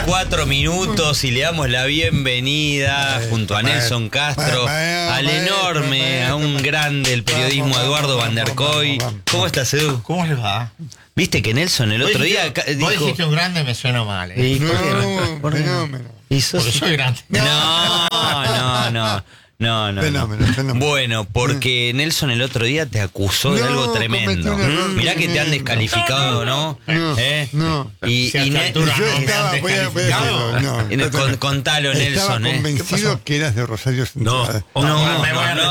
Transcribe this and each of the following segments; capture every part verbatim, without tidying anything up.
cuatro minutos y le damos la bienvenida junto a Nelson Castro, al enorme, a un grande del periodismo, Eduardo Van der Kooi. ¿Cómo estás, Edu? ¿Cómo les va? Viste que Nelson el otro día dijo... Vos dijiste un grande, me suena mal. ¿eh? ¿Y No, por qué no? ¿Por qué no? fenómeno. ¿Y sos- Porque soy grande. No, no, no. No, no, Fenómeno, no. fenómeno. Bueno, porque Nelson el otro día te acusó de No, algo tremendo. cometió un error Mirá que te han tremendo. descalificado, ¿no? No, ¿Eh? no. Y, Si a y esta Ne- altura Yo no me estaba, han voy a, voy a descalificado. decirlo, no, Eh, con- total- contalo, Estaba Nelson, ¿eh? convencido que eras de Rosario No, Central. oh, No, no, me voy a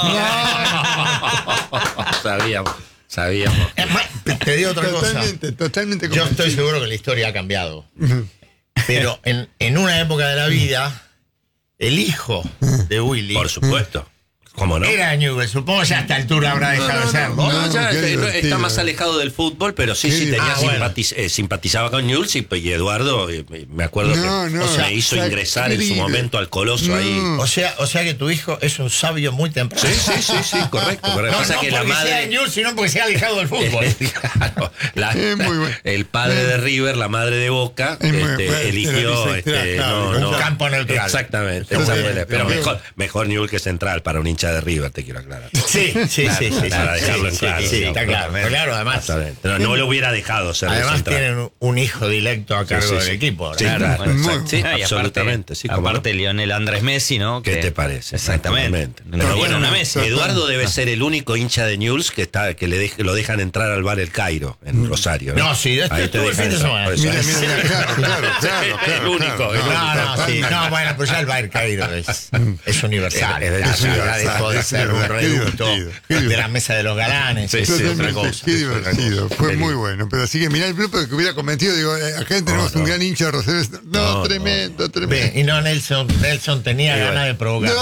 no. sabíamos, sabíamos. Es más, te digo otra cosa. Totalmente, totalmente Yo estoy convencido. seguro que la historia ha cambiado. Pero en, en una época de la vida, el hijo de Willy Por supuesto. ¿Cómo no? era Newell. Supongo que ya a esta altura habrá dejado de serlo. No, No, ya qué este, no, divertido. está más alejado del fútbol, pero sí, Qué sí tenía divertido. simpatiz- eh, simpatizaba con Newell's y, y Eduardo, eh, me acuerdo No, que no, o sea, me hizo o sea, ingresar en su increíble. momento al Coloso No. ahí. O sea, o sea que tu hijo es un sabio muy temprano. Sí, sí, sí, sí, correcto. Pero No, pasa no que porque la sea de madre. Newell, sino porque se ha alejado del fútbol. Claro, la- Es muy bueno. el padre de River, la madre de Boca, Es muy este, bueno, eligió era este, claro, no, claro. no, Un campo neutral. Exactamente, Sí, exactamente. sí, Pero sí. mejor, mejor Newell que Central para un hincha de River, te quiero aclarar. Sí, sí, sí, sí. Para sí, dejarlo en sí, claro, sí, digamos. está claro. Pero claro, además, Exactamente. No, no lo hubiera dejado ser de además Central. tienen un- un hijo directo a cargo sí, del sí. equipo. ahora. Sí, claro, Bueno, exacto. Sí, Ah, y aparte- absolutamente. Sí, cómo aparte no. Lionel Andrés Messi, ¿no? ¿Qué Que- te parece? Exactamente. Exactamente. Pero Pero bueno, bueno, a Messi. Eduardo debe ser el único hincha de Newell's que está que le dej- lo dejan entrar al bar El Cairo en Rosario. ¿eh? No, sí, este Ahí te estuvo el dejan fin de entrar. semana. Por eso Mira, es- mira, mira, claro, claro, claro, el claro, único, claro, el claro. No, no, sí, totalmente. no, bueno, pues ya el Bayer Cairo es, es universal. Es- es Ya, ya universal, dejó de qué ser un divertido, qué reducto divertido, qué de la divertido. mesa de los galanes. es Totalmente, otra cosa. qué es otra divertido, cosa. fue muy bueno. Pero así que mirá el grupo que hubiera cometido, digo, eh, acá tenemos No, no. un gran hincha de Rosario. No, No, no. tremendo, Ve, tremendo. y no, Nelson, Nelson tenía ganas de provocarme.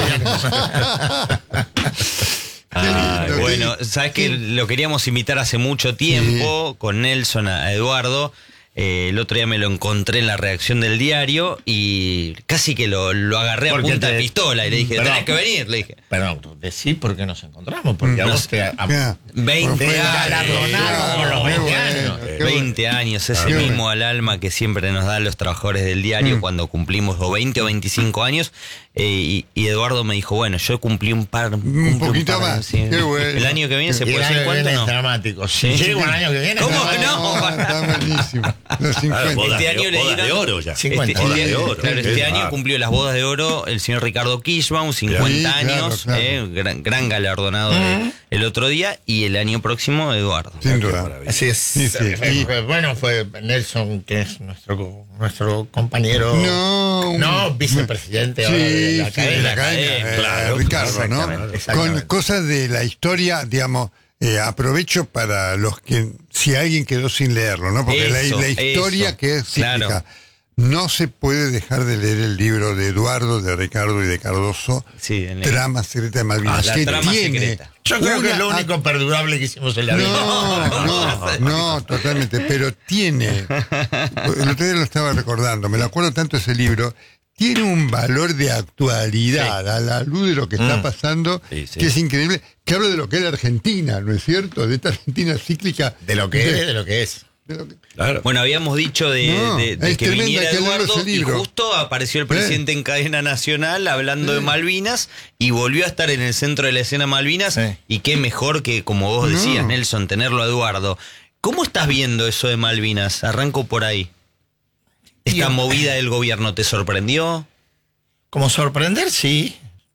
Ah, Qué lindo, bueno, qué- sabes que lo queríamos invitar hace mucho tiempo con Nelson a Eduardo. Eh, el otro día me lo encontré en la redacción del diario y casi que lo, lo agarré a Porque punta te- de pistola y le dije, Perdón. tenés que venir, le dije. Perdón, decí por qué nos encontramos, porque a No vos te... a- Ya. veinte Fue galardonaron con los Qué veinte bueno, años. qué bueno. veinte años, ese Qué mismo bueno. al alma que siempre nos dan los trabajadores del diario Mm. cuando cumplimos o veinte o veinticinco años. eh, y, y Eduardo me dijo, bueno, yo cumplí un par. Un poquito más. sí. Qué bueno. El año que viene se Y el puede año hacer que cuánto, viene ¿no? es dramático. Si Sí. llego el año que viene... ¿Cómo es que no? dramático. Está buenísimo. Los Claro, cincuenta. bodas Este de- año le bodas dieron- de oro ya. Este, cincuenta. Bodas este- de oro. claro, este Sí, año ah. cumplió las bodas de oro el señor Ricardo Kirschbaum, cincuenta Sí, claro, años, claro. eh, gran, gran galardonado de- el otro día, y el año próximo Eduardo. Sin duda. Maravilla. Así es. Sí, sí. Fue- Y- fue- bueno, fue Nelson, que es nuestro, nuestro compañero. No, un- No, vicepresidente ahora de la sí, academia. de la academia, academia, eh, claro, Ricardo, claro, ¿no? exactamente, exactamente. Con cosas de la historia, digamos, eh, aprovecho para los que, si alguien quedó sin leerlo, ¿no? Porque la, Eso, la historia eso, que es cíclica, claro. no se puede dejar de leer el libro de Eduardo, de Ricardo y de Cardoso, Sí, en el- Trama Secreta de Malvinas, Ah, la que trama tiene secreta. Yo creo que es una lo único perdurable que hicimos en la vida. No, no, no, totalmente. Pero tiene, el otro día lo estaba recordando, me lo acuerdo tanto ese libro, tiene un valor de actualidad a la luz de lo que está Mm. pasando, Sí, sí. que es increíble, que habla de lo que es la Argentina, ¿no es cierto? De esta Argentina cíclica. De lo que es, de lo que es. de lo que- Claro. Bueno, habíamos dicho de, No, de- de es que tremendo, viniera hay que leer Eduardo ese y libro. justo apareció el presidente en cadena nacional hablando de Malvinas y volvió a estar en el centro de la escena Malvinas. Sí. Y qué mejor que, como vos No. decías, Nelson, tenerlo a Eduardo. ¿Cómo estás viendo eso de Malvinas? Arranco por ahí. ¿Esta Yo- movida del gobierno te sorprendió? Como sorprender, sí.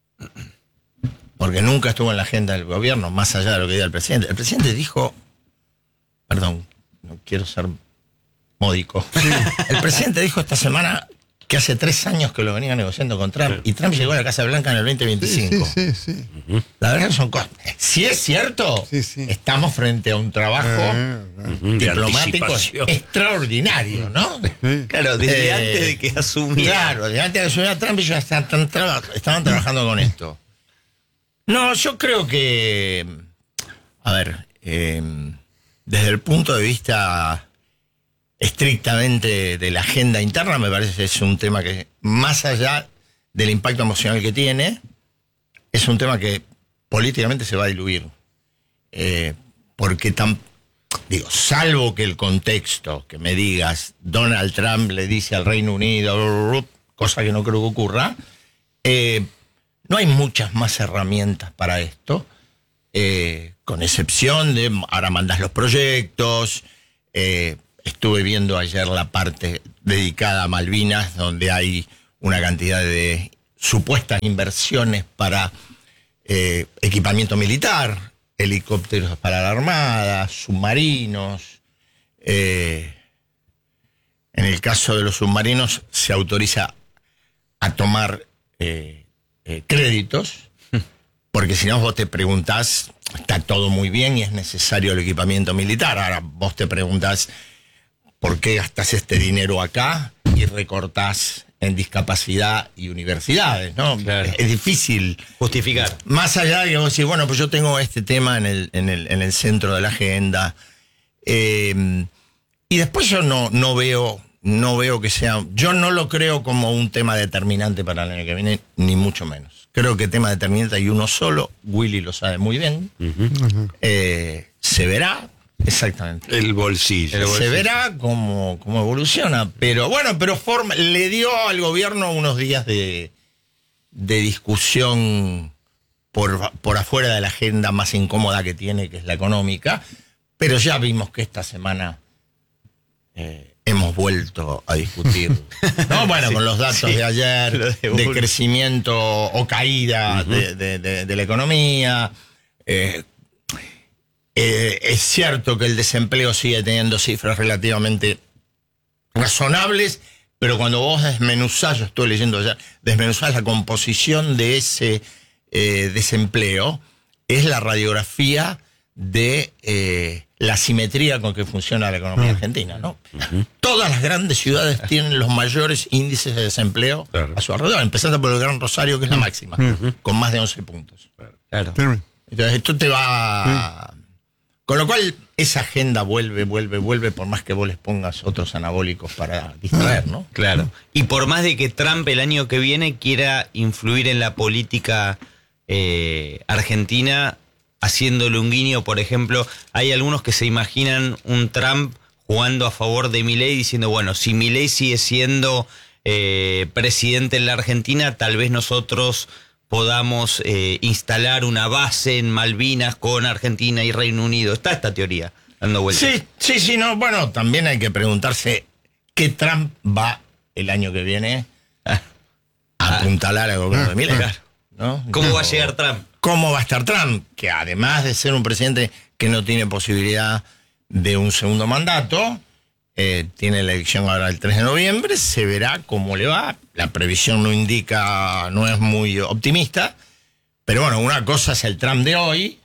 Porque nunca estuvo en la agenda del gobierno, más allá de lo que diga el presidente. El presidente dijo, perdón, no quiero ser módico. El presidente dijo esta semana que hace tres años que lo venía negociando con Trump y Trump llegó a la Casa Blanca en el veinte Sí, veinticinco. sí, sí, sí. La verdad que son cosas. Si es cierto, Sí, sí. estamos frente a un trabajo Eh, eh. De diplomático anticipación. extraordinario, ¿no? Sí. Claro, desde Eh, antes de que asumiera. Claro, de antes de subir a Trump ellos ya están traba- estaban trabajando con esto. No, yo creo que, a ver, eh, desde el punto de vista estrictamente de la agenda interna, me parece que es un tema que, más allá del impacto emocional que tiene, es un tema que políticamente se va a diluir. Eh, porque tan, digo, salvo que el contexto, que me digas, Donald Trump le dice al Reino Unido, cosa que no creo que ocurra, eh, no hay muchas más herramientas para esto, eh, con excepción de ahora mandas los proyectos, eh, estuve viendo ayer la parte dedicada a Malvinas, donde hay una cantidad de supuestas inversiones para eh, equipamiento militar, helicópteros para la Armada, submarinos. Eh, en el caso de los submarinos se autoriza a tomar eh, eh, créditos, porque si no vos te preguntás, está todo muy bien y es necesario el equipamiento militar. Ahora vos te preguntás, ¿por qué gastás este dinero acá y recortás en discapacidad y universidades, ¿no? Claro. Es difícil justificar. Más allá de que vos decís, bueno, pues yo tengo este tema en el, en el, en el centro de la agenda. Eh, y después yo no, no veo, no veo que sea, yo no lo creo como un tema determinante para el año que viene, ni mucho menos. Creo que tema determinante hay uno solo, Willy lo sabe muy bien. Uh-huh. Eh, se verá. Exactamente. El bolsillo. Se bolsillo. verá cómo, cómo evoluciona. Pero bueno, pero forma, le dio al gobierno unos días de, de discusión por, por afuera de la agenda más incómoda que tiene, que es la económica. Pero ya vimos que esta semana eh, hemos vuelto a discutir. ¿No? Bueno, sí, con los datos sí, de ayer, de, de crecimiento o caída uh-huh. de, de, de, de la economía. Eh, Eh, es cierto que el desempleo sigue teniendo cifras relativamente razonables, pero cuando vos desmenuzás, yo estoy leyendo ya, desmenuzás la composición de ese eh, desempleo, es la radiografía de eh, la simetría con que funciona la economía uh-huh. argentina, ¿no? Uh-huh. Todas las grandes ciudades tienen los mayores índices de desempleo claro. a su alrededor, empezando por el Gran Rosario, que es la máxima, uh-huh. con más de once puntos. Claro. Entonces esto te va... Uh-huh. Con lo cual, esa agenda vuelve, vuelve, vuelve, por más que vos les pongas otros anabólicos para distraer, ¿no? Claro. Y por más de que Trump el año que viene quiera influir en la política eh, argentina, haciéndole un guiño, por ejemplo, hay algunos que se imaginan un Trump jugando a favor de Milei, diciendo, bueno, si Milei sigue siendo eh, presidente en la Argentina, tal vez nosotros podamos eh, instalar una base en Malvinas con Argentina y Reino Unido. Está esta teoría dando vueltas. Sí, sí, sí, no, bueno, también hay que preguntarse qué Trump va el año que viene a ah, apuntalar al gobierno ah, de Milei, ¿no? ¿Cómo va a llegar Trump? ¿Cómo va a estar Trump? Que además de ser un presidente que no tiene posibilidad de un segundo mandato, eh, tiene la elección ahora el tres de noviembre, se verá cómo le va. La previsión no indica, no es muy optimista, pero bueno, una cosa es el Trump de hoy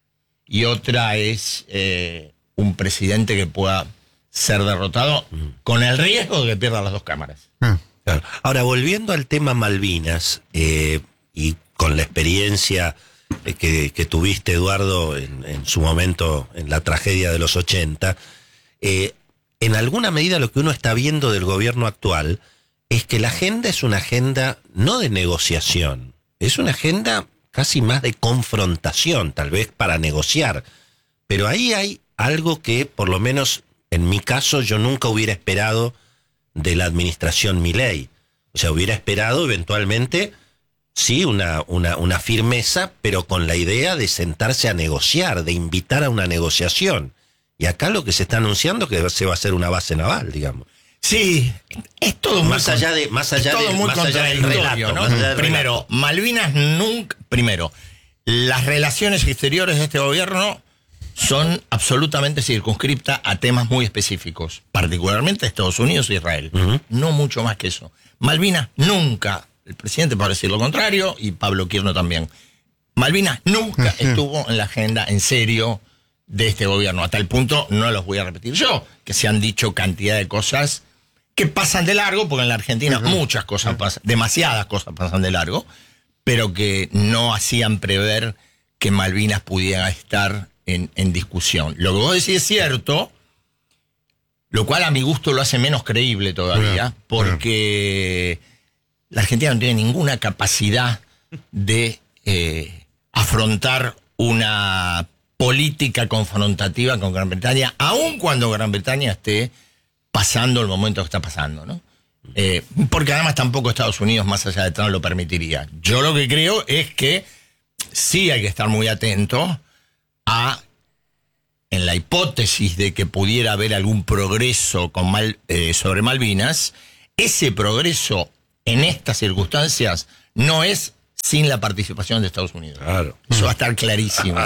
y otra es eh, un presidente que pueda ser derrotado mm. con el riesgo de que pierda las dos cámaras. Mm. Claro. Ahora, volviendo al tema Malvinas, eh, y con la experiencia eh, que, que tuviste, Eduardo, en, en su momento, en la tragedia de los ochenta, eh, en alguna medida lo que uno está viendo del gobierno actual es que la agenda es una agenda no de negociación, es una agenda casi más de confrontación, tal vez para negociar. Pero ahí hay algo que, por lo menos en mi caso, yo nunca hubiera esperado de la administración Milei. O sea, hubiera esperado eventualmente, sí, una, una, una firmeza, pero con la idea de sentarse a negociar, de invitar a una negociación. Y acá lo que se está anunciando es que se va a hacer una base naval, digamos. Sí, es todo muy más allá de más allá todo de, muy más allá del relato, ¿no? Más allá del primero, relato. Malvinas nunca, primero, las relaciones exteriores de este gobierno son absolutamente circunscriptas a temas muy específicos, particularmente Estados Unidos e Israel. Uh-huh. No mucho más que eso. Malvinas nunca, el presidente para decir lo contrario, y Pablo Quirno también, Malvinas nunca uh-huh. estuvo en la agenda en serio de este gobierno. A tal punto, no los voy a repetir yo, que se han dicho cantidad de cosas que pasan de largo, porque en la Argentina uh-huh. muchas cosas uh-huh. pasan, demasiadas cosas pasan de largo, pero que no hacían prever que Malvinas pudiera estar en, en discusión. Lo que vos decís es cierto, lo cual a mi gusto lo hace menos creíble todavía, uh-huh. porque uh-huh. la Argentina no tiene ninguna capacidad de eh, afrontar una política confrontativa con Gran Bretaña, aun cuando Gran Bretaña esté pasando el momento que está pasando, ¿no? Eh, porque además tampoco Estados Unidos, más allá de Trump, lo permitiría. Yo lo que creo es que sí hay que estar muy atento a, en la hipótesis de que pudiera haber algún progreso con Mal, eh, sobre Malvinas, ese progreso en estas circunstancias no es sin la participación de Estados Unidos. Claro. Eso va a estar clarísimo.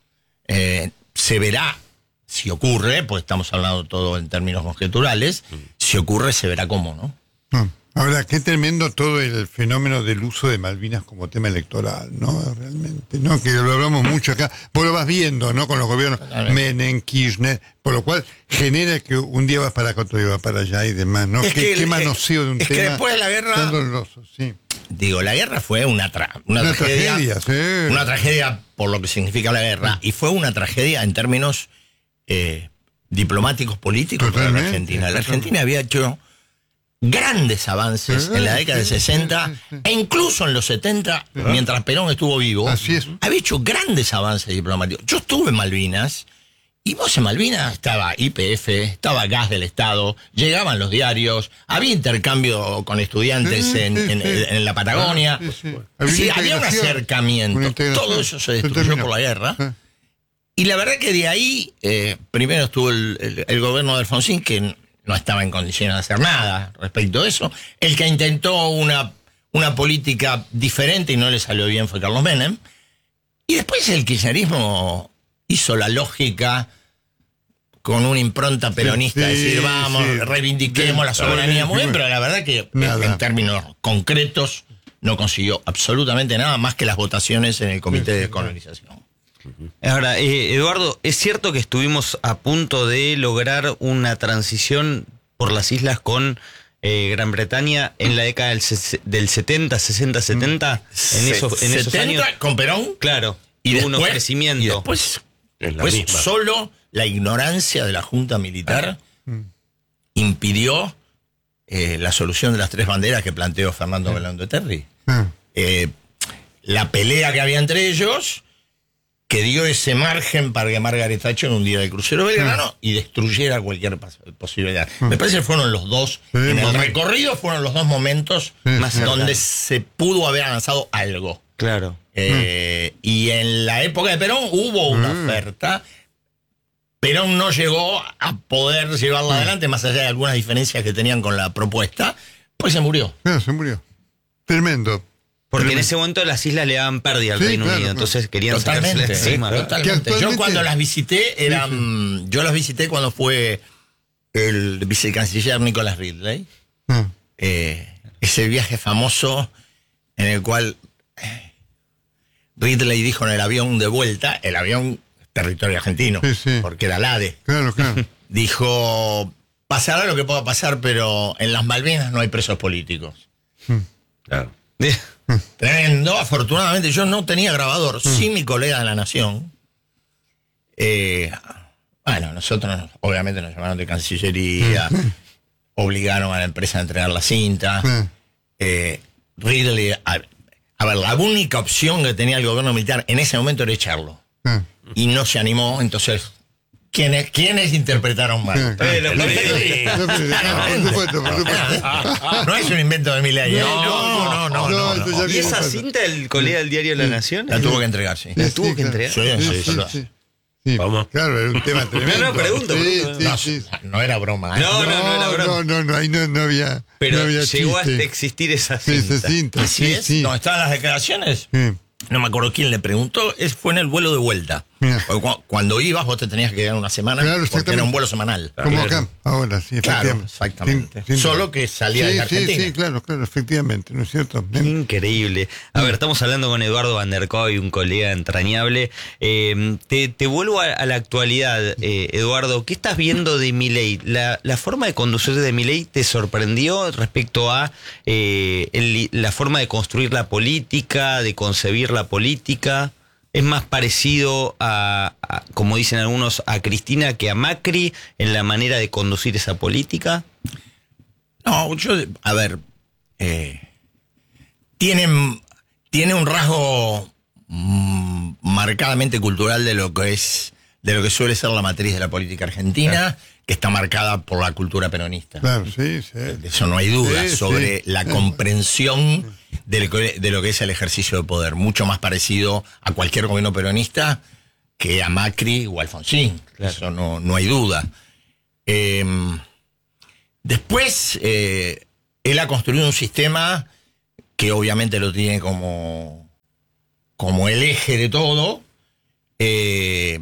Eh, se verá si ocurre, pues estamos hablando todo en términos conjeturales, si ocurre se verá cómo, ¿no? No. Ahora, qué tremendo todo el fenómeno del uso de Malvinas como tema electoral, ¿no? Realmente, ¿no? Que lo hablamos mucho acá. Vos lo vas viendo, ¿no? Con los gobiernos Menem, Kirchner, por lo cual genera que un día vas para acá, otro día vas para allá y demás, ¿no? Es Qué, que qué el- manoseo de un es tema que después de la guerra- tan doloroso, sí. Digo, la guerra fue una, tra- una, Una tragedia, tragedia, sí. una tragedia por lo que significa la guerra, y fue una tragedia en términos eh, diplomáticos, políticos para la Totalmente, Argentina. La totalmente. Argentina había hecho grandes avances Sí, en la década sí, de sesenta, sí, sí, sí. e incluso en los setenta, mientras Perón estuvo vivo. Así es. Había hecho grandes avances diplomáticos. Yo estuve en Malvinas, y vos en Malvinas estaba I P F, estaba Gas del Estado, llegaban los diarios, había intercambio con estudiantes Sí, en, sí, en- sí. en la Patagonia. Ah, sí, sí. Sí, una había un integración, acercamiento. una integración. Todo eso se destruyó terminó. por la guerra. Ah. Y la verdad que de ahí, eh, primero estuvo el, el- el gobierno de Alfonsín, que no estaba en condiciones de hacer nada respecto a eso. El que intentó una, una política diferente y no le salió bien fue Carlos Menem. Y después el kirchnerismo hizo la lógica con una impronta peronista, Sí, decir, vamos, sí. reivindiquemos la Sí, soberanía, muy bien, sí. pero la verdad que Nada. en términos concretos no consiguió absolutamente nada más que las votaciones en el Comité de Descolonización. Ahora, eh, Eduardo, ¿es cierto que estuvimos a punto de lograr una transición por las islas con eh, Gran Bretaña en la década del, ses- del setenta, sesenta, setenta? En esos, en esos años. setenta con Perón Claro, y hubo un después, crecimiento. y después, Es la pues misma. solo la ignorancia de la Junta Militar impidió eh, la solución de las tres banderas que planteó Fernando Belaúnde de Terry. Ah. Eh, la pelea que había entre ellos, que dio ese margen para que Margaret Thatcher hundiera el crucero Belgrano y destruyera cualquier pas- posibilidad. Me parece que fueron los dos, Sí, en el momento. recorrido fueron los dos momentos Sí, Más sí. donde cercanos. se pudo haber avanzado algo. Claro. Eh, Y en la época de Perón hubo una Mm. oferta. Perón no llegó a poder llevarla adelante, más allá de algunas diferencias que tenían con la propuesta, pues se murió. Claro, se murió. Tremendo. Porque en Tremendo. ese momento las islas le daban pérdida al Sí, Reino claro, Unido, claro. entonces querían Totalmente, sacársela sí, encima. totalmente. Que actualmente- Yo cuando las visité eran, yo las visité cuando fue el vicecanciller Nicholas Ridley, Ah. eh, ese viaje famoso en el cual eh, Ridley dijo en el avión de vuelta, el avión territorio argentino, Sí, sí. porque era la ADE, Claro, claro. dijo, pasará lo que pueda pasar, pero en las Malvinas no hay presos políticos. Claro. Tremendo. Afortunadamente yo no tenía grabador, sí mi colega de La Nación. Eh, bueno, nosotros obviamente nos llamaron de Cancillería, obligaron a la empresa a entregar la cinta. Ah. Eh, Ridley, a, a ver, la única opción que tenía el gobierno militar en ese momento era echarlo. Ah. Y no se animó, entonces, ¿quiénes, ¿quiénes interpretaron mal? Ah. Eh, lo El que- periodista. No, pero- ah, por supuesto, por supuesto. No es un invento de Milei. ¿eh? No, no, no, no. No, no, esto ya ¿Y viene esa pasando. cinta el colega del diario La Nación? La tuvo que entregar, sí. La tuvo que claro. entregar. Sí, Sí, sí, sí, sí. sí. Sí, Vamos. Claro, era un tema tremendo. No, no, pregunto, Sí, pregunto. sí, No, sí. no era broma. ¿eh? No, no, no era broma. No, no, no, ahí no, no había. Pero no había llegó chiste. hasta existir esa Sí, cinta. esa cinta. Así Sí, es. sí. No, estaban las declaraciones. Sí. No me acuerdo quién le preguntó. Es, fue en el vuelo de vuelta. Mira. Porque cu- Cuando ibas, vos te tenías que quedar una semana Claro, porque exactamente. era un vuelo semanal. Como acá, ahora, sí, Claro, efectivamente. exactamente. Sin- sin Solo duda. que salía sí, de Argentina. Sí, sí, claro, claro, efectivamente, ¿no es cierto? Increíble. A ver, estamos hablando con Eduardo Van der Kooi, un colega entrañable. Eh, te, te vuelvo a, a la actualidad, eh, Eduardo. ¿Qué estás viendo de Milei? ¿La, la forma de conducir de Milei te sorprendió respecto a eh, el- la forma de construir la política, de concebir la política? ¿Es más parecido a, a, como dicen algunos, a Cristina que a Macri en la manera de conducir esa política? No, yo, a ver, eh, tiene, tiene un rasgo mm, marcadamente cultural de lo que es, de lo que suele ser la matriz de la política argentina, claro, que está marcada por la cultura peronista. Claro, sí, sí. De eso no hay duda, sí, sobre sí. la comprensión de lo, que, de lo que es el ejercicio de poder, mucho más parecido a cualquier gobierno peronista que a Macri o Alfonsín, claro, eso no, no hay duda. Eh, después, eh, él ha construido un sistema que obviamente lo tiene como, como el eje de todo, eh,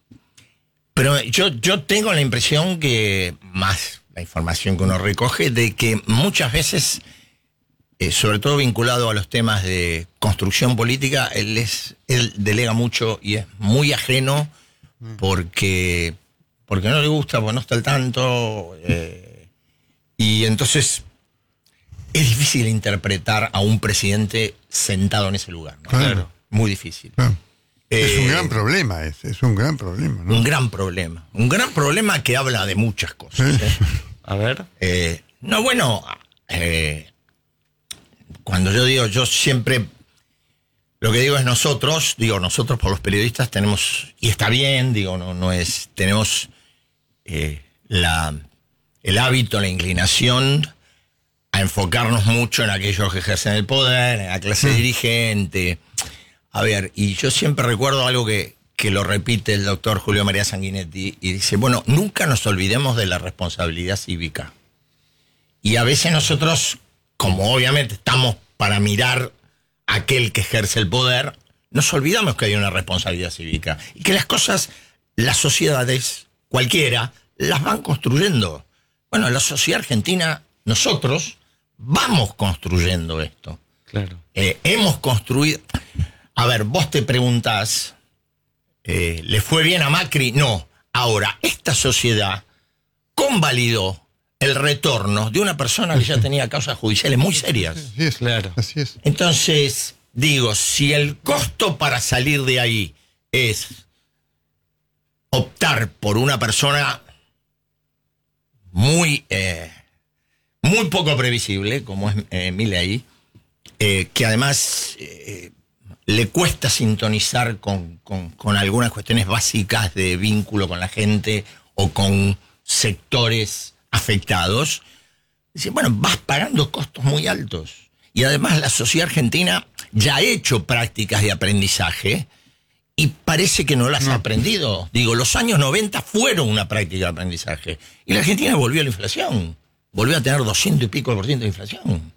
pero yo, yo tengo la impresión que, más la información que uno recoge, de que muchas veces, eh, sobre todo vinculado a los temas de construcción política, él, es, él delega mucho y es muy ajeno porque, porque no le gusta, porque no está al tanto, eh, y entonces es difícil interpretar a un presidente sentado en ese lugar, ¿no? Claro. Muy difícil. Claro. Es Eh, un gran problema, es, es un gran problema, ¿no? Un gran problema. Un gran problema que habla de muchas cosas. Sí. ¿eh? A ver. Eh, no, bueno, eh, cuando yo digo, yo siempre, lo que digo es nosotros, digo nosotros por los periodistas tenemos, y está bien, digo, no, no es, tenemos eh, la, el hábito, la inclinación a enfocarnos mucho en aquellos que ejercen el poder, en la clase dirigente. A ver, y yo siempre recuerdo algo que, que lo repite el doctor Julio María Sanguinetti, y dice, bueno, nunca nos olvidemos de la responsabilidad cívica. Y a veces nosotros, como obviamente estamos para mirar a aquel que ejerce el poder, nos olvidamos que hay una responsabilidad cívica. Y que las cosas, las sociedades, cualquiera, las van construyendo. Bueno, la sociedad argentina, nosotros, vamos construyendo esto. Claro. Eh, hemos construido... A ver, vos te preguntás, eh, ¿le fue bien a Macri? No. Ahora, esta sociedad convalidó el retorno de una persona que ya tenía causas judiciales muy serias. Así es, Claro. así es. Entonces, digo, si el costo para salir de ahí es optar por una persona muy, eh, muy poco previsible, como es eh, Milei, eh, que además... Eh, le cuesta sintonizar con, con, con algunas cuestiones básicas de vínculo con la gente o con sectores afectados, dice, bueno, vas pagando costos muy altos. Y además la sociedad argentina ya ha hecho prácticas de aprendizaje y parece que no las No. ha aprendido. Digo, los años noventa fueron una práctica de aprendizaje. Y la Argentina volvió a la inflación. Volvió a tener doscientos y pico por ciento de inflación.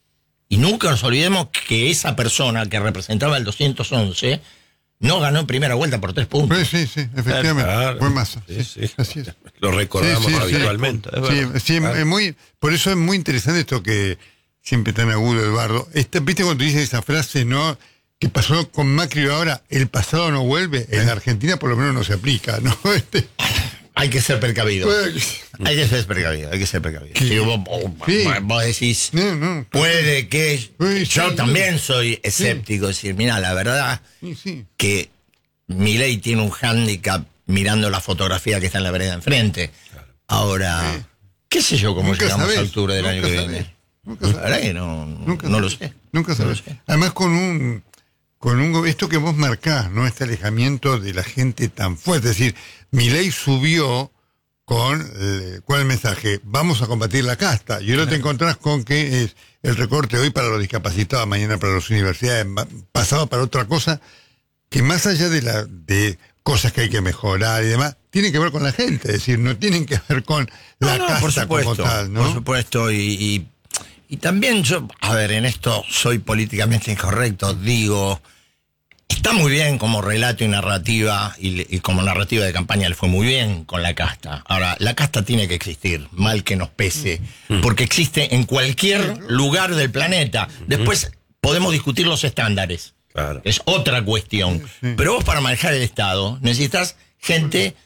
Y nunca nos olvidemos que esa persona que representaba el doscientos once no ganó en primera vuelta por tres puntos. Sí, sí, sí, efectivamente. Claro. Fue Massa. Sí, Sí, sí. así es. Lo recordamos Sí, sí, sí. habitualmente. es Sí, verdad. sí, Claro. es muy, por eso es muy interesante esto que siempre tan agudo, Eduardo. Esta, ¿viste cuando dice esa frase, no? Que pasó con Macri ahora, el pasado no vuelve. En Argentina por lo menos no se aplica, ¿no? Este, Hay que ser precavido. pues, Hay que ser precavido, hay que ser precavido. Sí. Sí, vos, vos- Sí. vos decís, no, no. puede que... Sí, yo sí, también sí. soy escéptico, decir, mira, la verdad Sí, sí. que Milei tiene un hándicap mirando la fotografía que está en la vereda enfrente. Ahora, Sí. qué sé yo cómo Nunca llegamos sabés, a octubre del nunca año que sabés, viene. nunca La sabés. verdad que no, Nunca no lo sabés, sé. Nunca No lo sabés. sé. Además con un con un go- esto que vos marcás, ¿no? Este alejamiento de la gente tan fuerte. Es decir, Milei subió con eh, ¿cuál es el mensaje? Vamos a combatir la casta. Y ahora te encontrás con que es el recorte hoy para los discapacitados, mañana para las universidades, ma- pasado para otra cosa, que más allá de la de cosas que hay que mejorar y demás, tiene que ver con la gente. Es decir, no tienen que ver con la No, no, casta por supuesto, como tal, ¿no? por supuesto, y, y, y también yo, a ver, en esto soy políticamente incorrecto, digo, está muy bien como relato y narrativa, y, le- y como narrativa de campaña le fue muy bien con la casta. Ahora, la casta tiene que existir, mal que nos pese, porque existe en cualquier lugar del planeta. Después podemos discutir los estándares. Claro. Es otra cuestión. sí. Pero vos para manejar el Estado necesitas gente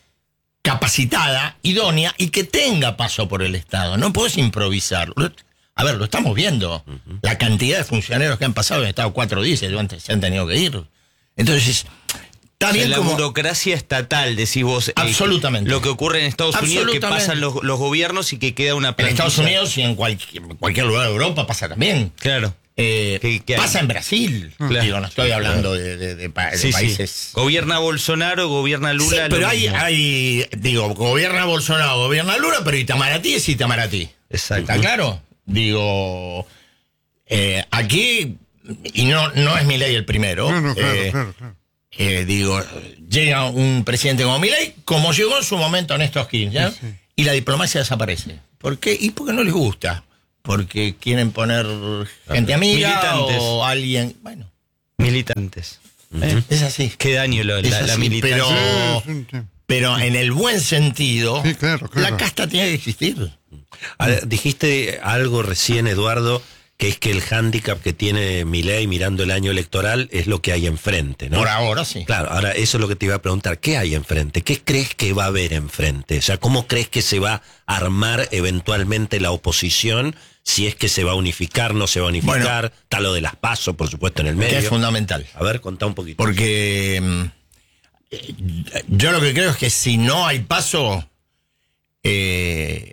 capacitada, idónea y que tenga paso por el Estado. No podés improvisar. Lo- A ver, lo estamos viendo. La cantidad de funcionarios que han pasado han estado cuatro días y antes se han tenido que ir. Entonces, está O sea, bien la como... burocracia estatal, decís vos. eh, Absolutamente. lo que ocurre en Estados Unidos, que Absolutamente. pasan los, los gobiernos y que queda una En plantilla. Estados Unidos y en cualquier, cualquier lugar de Europa pasa también. Claro. Eh, ¿Qué- qué hay? pasa en Brasil. Claro. Digo, no estoy hablando de, de- de pa- de Sí, sí. países. Gobierna Bolsonaro, gobierna Sí, Lula. lo pero hay, mismo. hay, digo, gobierna Bolsonaro, gobierna Lula, pero Itamaraty es Itamaraty. Exacto. ¿Está claro? Digo, eh, aquí, y no, no es Milei el primero. No, no, claro, eh, claro, claro. eh, digo, llega un presidente como Milei, como llegó en su momento Néstor Kirchner, Sí, sí. y la diplomacia desaparece. ¿Por qué? Y porque no les gusta. Porque quieren poner gente amiga Militantes. o alguien. Bueno, Militantes. ¿Eh? es así. Qué daño lo- Es la, la así, militancia. pero- Sí, es un tema. Pero en el buen sentido, Sí, claro, claro. la casta tiene que existir. Ahora, dijiste algo recién, Eduardo, que es que el hándicap que tiene Milei mirando el año electoral es lo que hay enfrente, ¿no? Por ahora sí. Claro, ahora eso es lo que te iba a preguntar. ¿Qué hay enfrente? ¿Qué crees que va a haber enfrente? O sea, ¿cómo crees que se va a armar eventualmente la oposición? Si es que se va a unificar, no se va a unificar. Está lo de las PASO, por supuesto, en el Que es medio. fundamental. A ver, contá un poquito. Porque mm, eh, yo lo que creo es que si no hay paso, eh,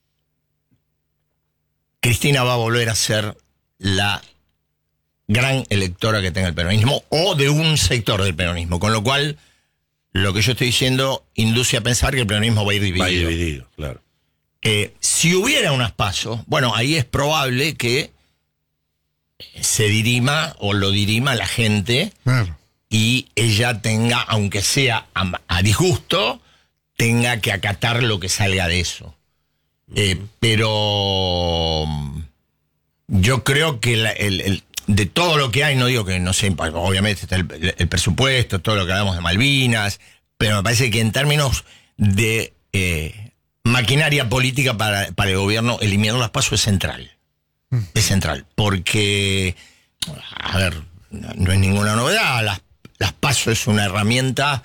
Cristina va a volver a ser la gran electora que tenga el peronismo o de un sector del peronismo. Con lo cual, lo que yo estoy diciendo induce a pensar que el peronismo va a ir dividido. Va dividido, claro. Eh, si hubiera unas pasos, bueno, ahí es probable que se dirima o lo dirima la gente Claro. y ella tenga, aunque sea a, a disgusto, tenga que acatar lo que salga de eso. Eh, pero mm, yo creo que la- el, el- de todo lo que hay, no digo que no sé, obviamente está el, el- el presupuesto, todo lo que hablamos de Malvinas, pero me parece que en términos de eh, maquinaria política para, para el gobierno, eliminar los pasos es central. Es central, porque, a ver, no es ninguna novedad, las, las PASO es una herramienta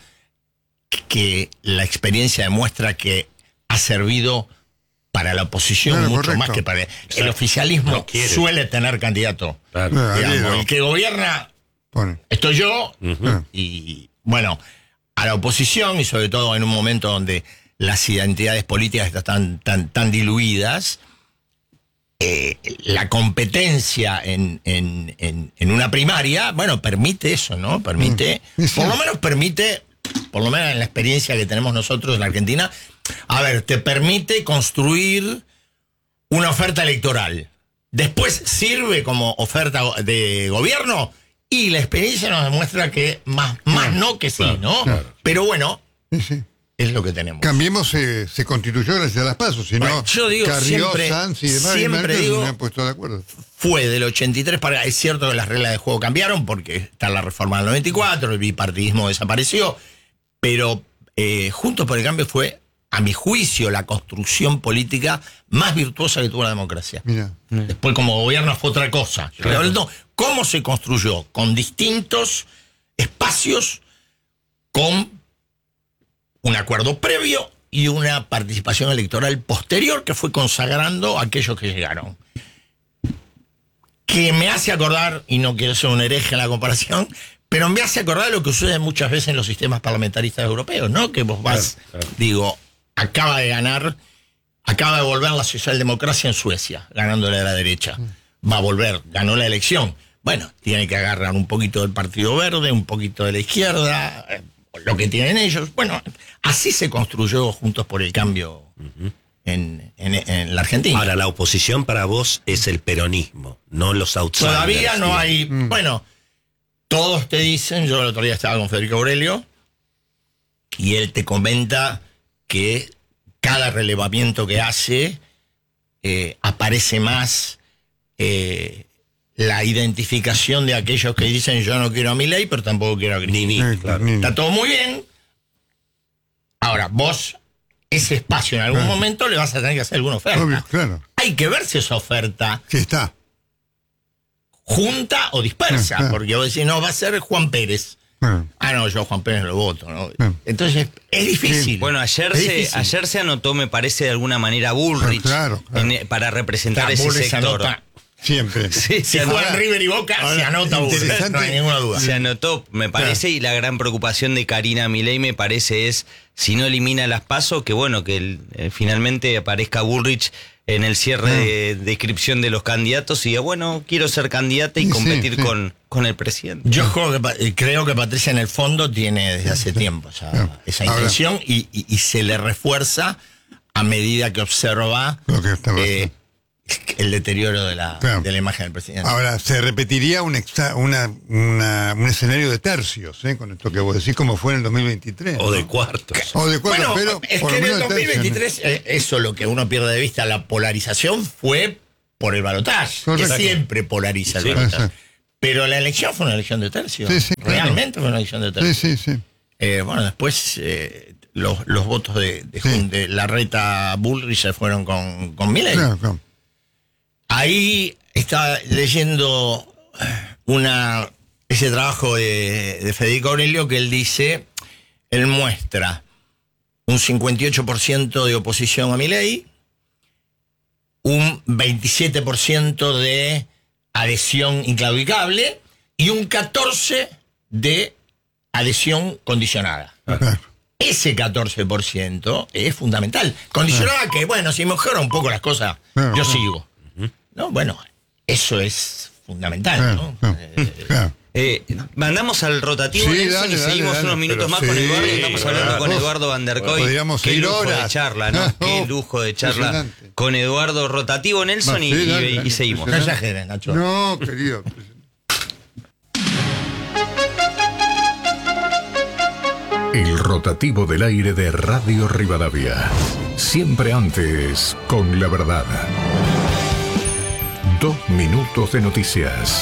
que la experiencia demuestra que ha servido para la oposición Claro, mucho correcto. más que para... El oficialismo No quiere. suele tener candidato. Claro. Claro, Digamos, Aliero. el que gobierna, Pone. estoy yo, Ah, y bueno, a la oposición, y sobre todo en un momento donde las identidades políticas están tan, tan diluidas, eh, la competencia en, en, en, en una primaria, bueno, permite eso, ¿no? Permite, Mm, sí. por lo menos permite, por lo menos en la experiencia que tenemos nosotros en Argentina, a ver, te permite construir una oferta electoral. Después sirve como oferta de gobierno y la experiencia nos demuestra que más, más no que sí, ¿no? claro. Pero bueno, sí, sí. es lo que tenemos. Cambiemos se, se constituyó gracias a las pasos, si Bueno, no, yo digo Carrió, siempre- Sanz y demás, y siempre Merkel digo- no se han puesto de acuerdo. Fue del ochenta y tres para... Es cierto que las reglas de juego cambiaron porque está la reforma del noventa y cuatro, el bipartidismo desapareció, pero eh, Juntos por el Cambio fue, a mi juicio, la construcción política más virtuosa que tuvo la democracia. Mira, Después como gobierno fue otra cosa. Yo estoy hablando, ¿cómo se construyó? Con distintos espacios, con un acuerdo previo y una participación electoral posterior que fue consagrando a aquellos que llegaron. Que me hace acordar, y no quiero ser un hereje en la comparación, pero me hace acordar lo que sucede muchas veces en los sistemas parlamentaristas europeos, ¿no? Que vos vas, Claro, claro. digo, acaba de ganar, acaba de volver la socialdemocracia en Suecia, ganándole a la derecha. Va a volver, ganó la elección. Bueno, tiene que agarrar un poquito del Partido Verde, un poquito de la izquierda, eh, lo que tienen ellos. Bueno, así se construyó Juntos por el Cambio en, en, en la Argentina. Ahora, la oposición para vos es el peronismo, no los outsiders. Todavía no digamos. hay. Bueno, todos te dicen, yo el otro día estaba con Federico Aurelio, y él te comenta que cada relevamiento que hace eh, aparece más eh, la identificación de aquellos que dicen yo no quiero a Milei, pero tampoco quiero a Cristina. Ni, ni, eh, claro. ni- Está todo muy bien. Ahora, vos, ese espacio en algún Ah. momento le vas a tener que hacer alguna oferta. obvio, claro, Hay que ver si esa oferta que está. junta o dispersa, Ah, claro. porque vos decís, no, va a ser Juan Pérez. Ah, Ah, no, yo a Juan Pérez lo voto, ¿no? Ah. Entonces, es difícil. Bueno, ayer Es se, difícil. ayer se anotó, me parece, de alguna manera Bullrich Claro, claro. en- para representar Claro, ese Bullrich sector. anota. siempre. Sí, Si se juegan anotó, River y Boca, Ahora, se anota Bullrich, interesante- no hay ninguna duda. se anotó, me parece, y la gran preocupación de Karina Milei, me parece, es si no elimina las PASO, que bueno, que el- eh, finalmente aparezca Bullrich en el cierre de, de inscripción de los candidatos y diga, bueno, quiero ser candidata y Sí, competir sí. con, con el presidente. Yo creo que, pa- eh, creo que Patricia en el fondo tiene desde hace tiempo ya Claro. esa Ahora- intención y, y- y se le refuerza a medida que observa Lo que está eh, el deterioro de la, Claro. de la imagen del presidente. Ahora, se repetiría un, exa- una, una- un escenario de tercios, ¿eh? Con esto que vos decís, como fue en el dos mil veintitrés. O ¿no? de cuartos. O de cuatro, Bueno, pero es por que lo en el menos dos mil tercios, ¿no? veintitrés, eh, eso lo que uno pierde de vista, la polarización fue por el balotaje, que Correcto. siempre polariza el Sí. balotaje. Sí, Pero la elección fue una elección de tercios. Sí, sí, claro. Realmente fue una elección de Sí, tercios. sí, sí. Eh, bueno, después eh, los, los votos de, de, Sí. Jun- de Larreta Bullrich se fueron con, con Milei. Claro, claro. Ahí estaba leyendo una ese trabajo de, de Federico Aurelio que él dice, él muestra un cincuenta y ocho por ciento de oposición a Milei, un veintisiete por ciento de adhesión inclaudicable y un catorce por ciento de adhesión condicionada. Claro. Ese catorce por ciento es fundamental. Condicionada que, bueno, si mejora un poco las cosas, Claro, yo claro. sigo. No, bueno, eso es fundamental, Claro, ¿no? claro, Eh, claro. Eh, mandamos al rotativo, Sí, Nelson, dale, y dale, seguimos dale, unos minutos pero más con sí, Eduardo. Estamos hablando claro. con Eduardo Van der Koy. Podríamos Qué ir lujo horas. de charla, ¿no? No, Qué lujo de charla impresionante. con Eduardo Rotativo, Nelson, y, Sí, dale, y- dale, y seguimos. no exageres, Nacho. No, querido. El rotativo del aire de Radio Rivadavia. Siempre antes, con la verdad. Dos minutos de noticias.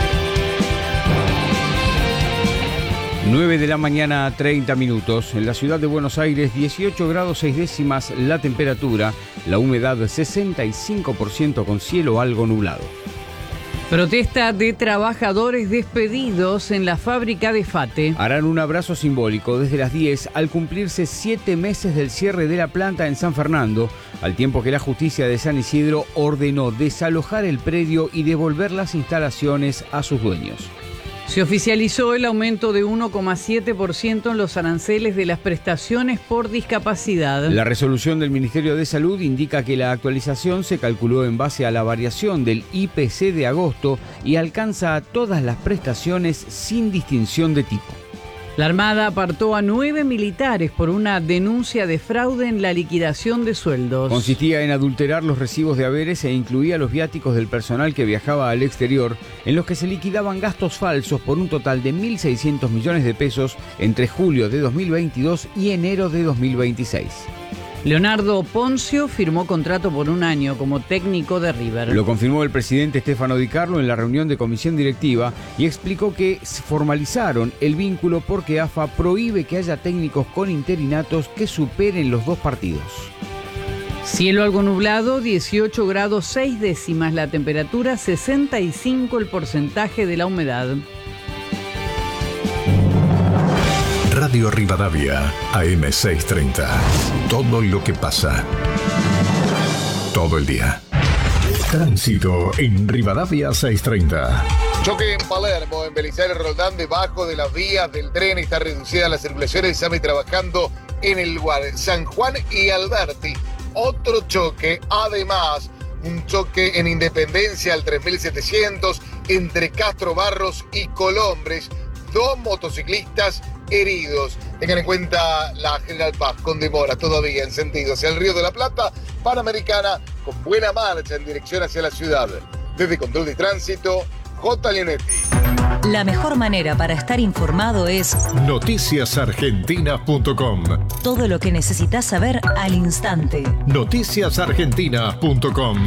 nueve de la mañana, treinta minutos. En la ciudad de Buenos Aires, dieciocho grados seis décimas la temperatura. La humedad sesenta y cinco por ciento con cielo algo nublado. Protesta de trabajadores despedidos en la fábrica de Fate. Harán un abrazo simbólico desde las diez al cumplirse siete meses del cierre de la planta en San Fernando, al tiempo que la justicia de San Isidro ordenó desalojar el predio y devolver las instalaciones a sus dueños. Se oficializó el aumento de uno coma siete por ciento en los aranceles de las prestaciones por discapacidad. La resolución del Ministerio de Salud indica que la actualización se calculó en base a la variación del I P C de agosto y alcanza a todas las prestaciones sin distinción de tipo. La Armada apartó a nueve militares por una denuncia de fraude en la liquidación de sueldos. Consistía en adulterar los recibos de haberes e incluía los viáticos del personal que viajaba al exterior, en los que se liquidaban gastos falsos por un total de mil seiscientos millones de pesos entre julio de dos mil veintidós y enero de dos mil veintiséis. Leonardo Poncio firmó contrato por un año como técnico de River. Lo confirmó el presidente Stefano Di Carlo en la reunión de comisión directiva y explicó que formalizaron el vínculo porque A F A prohíbe que haya técnicos con interinatos que superen los dos partidos. Cielo algo nublado, dieciocho grados seis décimas la temperatura, sesenta y cinco el porcentaje de la humedad. Radio Rivadavia, A M seiscientos treinta. Todo lo que pasa. Todo el día. Tránsito en Rivadavia seiscientos treinta. Choque en Palermo, en Belisario Roldán, debajo de las vías del tren. Está reducida la circulación. El SAMI trabajando en el lugar. San Juan y Alberti. Otro choque. Además, un choque en Independencia al tres mil setecientos entre Castro Barros y Colombres. Dos motociclistas heridos. Tengan en cuenta la General Paz con demora todavía en sentido hacia el Río de la Plata, Panamericana con buena marcha en dirección hacia la ciudad. Desde Control de Tránsito, J. Leonetti. La mejor manera para estar informado es noticias argentina punto com. todo lo que necesitas saber al instante. noticias argentina punto com.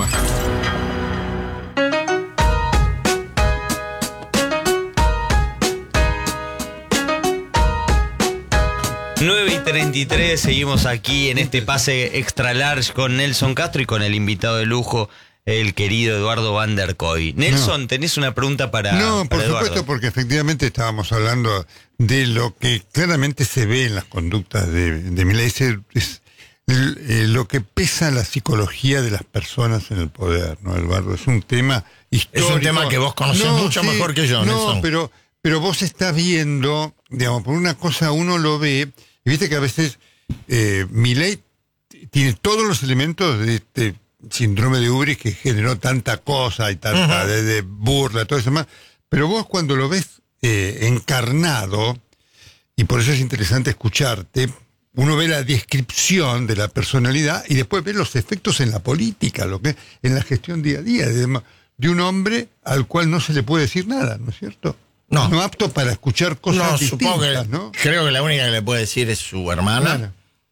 nueve y treinta y tres, seguimos aquí en este pase extra large con Nelson Castro y con el invitado de lujo, el querido Eduardo Van der Koy. Nelson, No. ¿tenés una pregunta para, No, por para Eduardo? supuesto, porque efectivamente estábamos hablando de lo que claramente se ve en las conductas de, de Milei. Es, es el- eh, lo que pesa la psicología de las personas en el poder, ¿no, Eduardo? Es un tema histórico. Es un tema que vos conocés mucho mejor que yo, No, Nelson. pero, pero vos estás viendo, digamos, por una cosa uno lo ve, y viste que a veces eh, Milei tiene todos los elementos de este síndrome de Ubris que generó tanta cosa y tanta Uh-huh. de, de burla, todo eso más. Pero vos cuando lo ves eh, encarnado, y por eso es interesante escucharte, uno ve la descripción de la personalidad y después ve los efectos en la política, lo que en la gestión día a día, de, de un hombre al cual no se le puede decir nada, ¿no es cierto? No. No apto para escuchar cosas No, distintas, supongo que, ¿no? creo que la única que le puede decir es su hermana. Claro.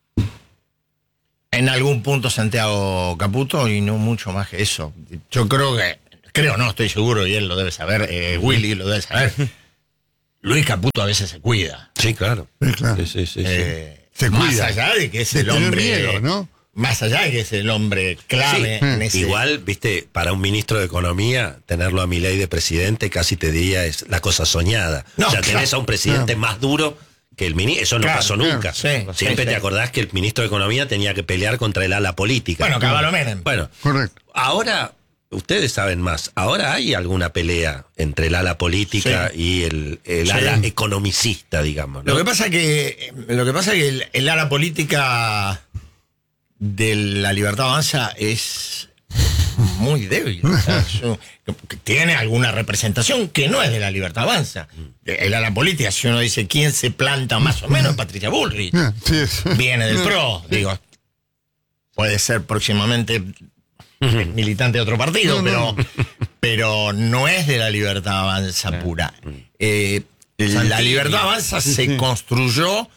En algún punto Santiago Caputo y no mucho más que eso. Yo creo que, creo no, estoy seguro y él lo debe saber, eh, Willy lo debe saber. Luis Caputo a veces se cuida. Sí, claro. Sí, claro. Sí, sí, sí, sí. Eh, Se más cuida. allá de que es De el tener hombre. miedo, ¿no? Más allá de que es el hombre clave Sí, en ese. igual, viste, para un ministro de Economía, tenerlo a Milei de presidente casi te diría es la cosa soñada. No, o sea, claro. tenés a un presidente Claro. más duro que el ministro. Eso no Claro, pasó claro. nunca. Sí, Siempre sí, te sí. acordás que el ministro de Economía tenía que pelear contra el ala política. Bueno, Caballo Menem. Bueno, Correcto. ahora, ustedes saben más, ahora hay alguna pelea entre el ala política Sí. y el, el Sí. ala economicista, digamos, ¿no? Lo que pasa que lo que pasa que el, el ala política de la Libertad Avanza es muy débil. O sea, es un- que tiene alguna representación que no es de la Libertad Avanza. El ala política, si uno dice quién se planta más o menos, es Patricia Bullrich. Ah, sí, es. Viene del PRO, digo. Puede ser próximamente militante de otro partido, No, no. pero, pero no es de la Libertad Avanza pura. Eh, la Libertad Avanza Sí, se sí. construyó,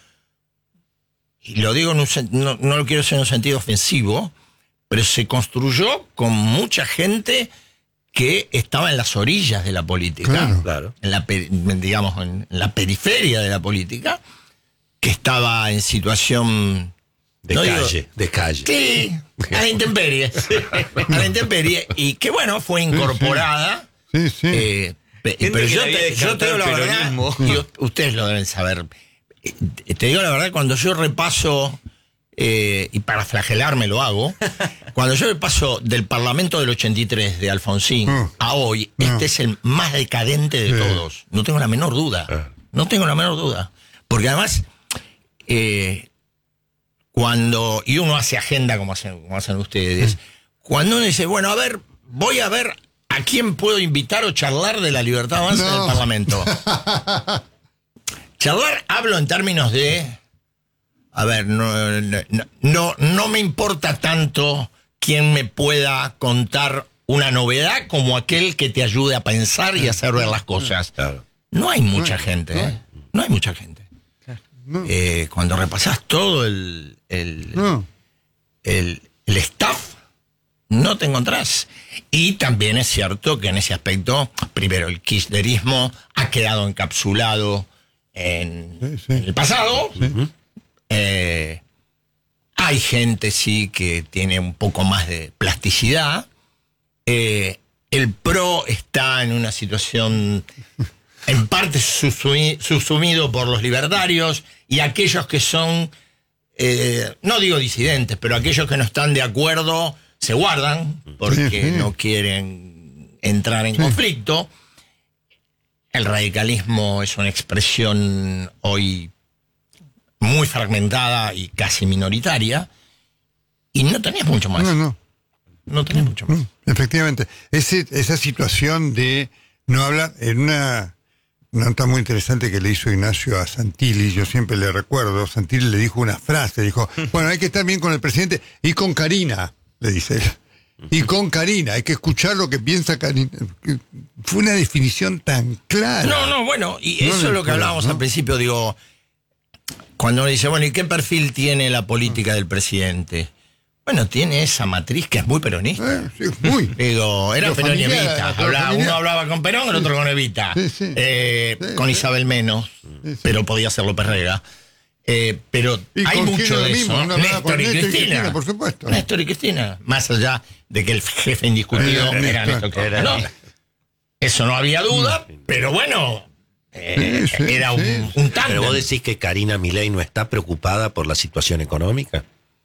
y lo digo, en un sen- no, no lo quiero hacer en un sentido ofensivo, pero se construyó con mucha gente que estaba en las orillas de la política, Claro. Claro. en la, pe- digamos, en la periferia de la política, que estaba en situación De no digo- calle, de calle. Sí, a la intemperie. A la intemperie. Y que bueno, fue incorporada. Sí, sí. eh, pe- Gente pero que yo le había te, yo te digo la descartado el verdad, peronismo. y u- ustedes lo deben saber. Eh, Te digo la verdad, cuando yo repaso, eh, y para flagelarme lo hago, cuando yo repaso del Parlamento del ochenta y tres de Alfonsín Mm. a hoy, Mm. este es el más decadente de Sí. todos. No tengo la menor duda. Ah. No tengo la menor duda. Porque además, eh, cuando, y uno hace agenda como hacen, como hacen ustedes, cuando uno dice, bueno, a ver, voy a ver a quién puedo invitar o charlar de la Libertad Avanza No. del Parlamento. Charlar, hablo en términos de, a ver, no, no, no, no me importa tanto quién me pueda contar una novedad como aquel que te ayude a pensar y a hacer ver las cosas. Claro. No hay mucha No, gente, no. ¿eh? No hay mucha gente. No, Eh, cuando repasás todo el, el, no. el, el staff, no te encontrás. Y también es cierto que en ese aspecto, primero, el kirchnerismo ha quedado encapsulado en, Sí, sí. en el pasado. Eh, hay gente, sí, que tiene un poco más de plasticidad. Eh, el PRO está en una situación en parte subsumi- subsumido por los libertarios y aquellos que son, eh, no digo disidentes, pero aquellos que no están de acuerdo se guardan porque Sí, sí. no quieren entrar en conflicto. El radicalismo es una expresión hoy muy fragmentada y casi minoritaria y no tenés mucho más. No, no. No tenés mucho más. Mm, Efectivamente. Ese, esa situación de no hablar en una nota muy interesante que le hizo Ignacio a Santilli, yo siempre le recuerdo, Santilli le dijo una frase, dijo, bueno, hay que estar bien con el presidente y con Karina, le dice él. Y con Karina, hay que escuchar lo que piensa Karina. Fue una definición tan clara. No, no, bueno, y No eso le es lo que creo, hablábamos ¿no? al principio, digo, cuando uno dice, bueno, ¿y qué perfil tiene la política del presidente? Bueno, tiene esa matriz que es muy peronista. Eh, sí, muy. Digo, era Lo Perón y familiar, Evita. lo Hablaba- familiar. uno hablaba con Perón, el otro con Evita. Sí, sí. Eh, Sí, con sí. Isabel menos, Sí, sí. pero podía ser López Rega. Eh, pero ¿Y hay con quién mucho es lo de mismo? eso. Uno hablaba con Néstor y Néstor y Cristina. Cristina, por supuesto. Néstor y Cristina. Más allá de que el jefe indiscutido Era era Néstor. Néstor Kirchner, ¿no? Eso no había duda, pero bueno, eh, Sí, sí, era un, sí. un tándem. Pero vos decís que Karina Milei no está preocupada por la situación económica.